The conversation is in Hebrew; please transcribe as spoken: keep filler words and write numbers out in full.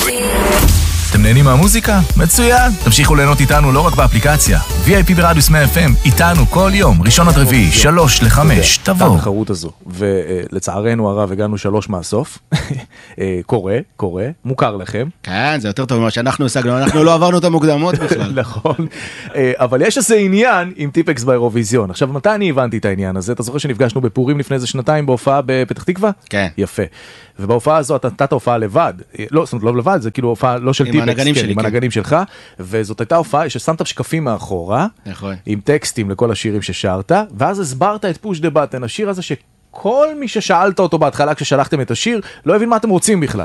אתם נהנים מהמוזיקה? מצוין! תמשיכו ליהנות איתנו לא רק באפליקציה. וי איי פי ברדיוס מאה אף אם, איתנו כל יום, ראשון עד רביעי, שלוש לחמש, תבואו. התחרות הזו, ולצערנו הרב הגענו שלוש מהסוף. קורה, קורה, מוכר לכם. כן, זה יותר טוב ממה שאנחנו השגנו, אנחנו לא עברנו את המוקדמות בכלל. נכון, אבל יש איזה עניין עם טיפקס באירוויזיון. עכשיו, מתי אני הבנתי את העניין הזה? אתה זוכר שנפגשנו בפורים לפני איזה שנתיים בהופעה בפתח תקווה? כן. יפה. ובהופעה הזו אתה נתת הופעה לבד, לא, זאת אומרת, לא לבד, זה כאילו הופעה לא של טיפקס, עם הנגנים שלי, עם הנגנים שלך, וזאת הייתה הופעה ששמת שקפים מאחורה, נכון. עם טקסטים לכל השירים ששרת, ואז הסברת את פוש דה בטן, השיר הזה שכל מי ששאלת אותו בהתחלה כששלחתם את השיר, לא הבין מה אתם רוצים בכלל.